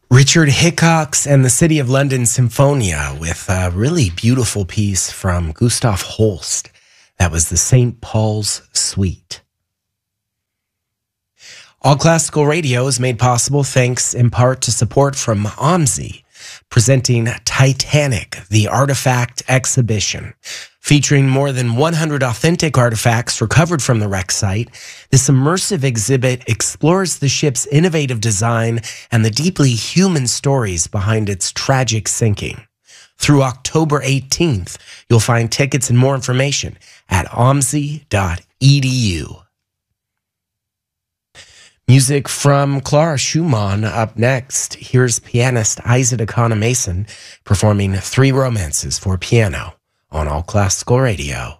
Richard Hickox and the City of London Symphonia with a really beautiful piece from Gustav Holst. That was the St. Paul's Suite. All Classical Radio is made possible thanks in part to support from OMSI, presenting Titanic, the Artifact Exhibition. Featuring more than 100 authentic artifacts recovered from the wreck site, this immersive exhibit explores the ship's innovative design and the deeply human stories behind its tragic sinking. Through October 18th, you'll find tickets and more information at omsi.edu. Music from Clara Schumann up next. Here's pianist Isaac O'Connor Mason performing Three Romances for piano on All Classical Radio.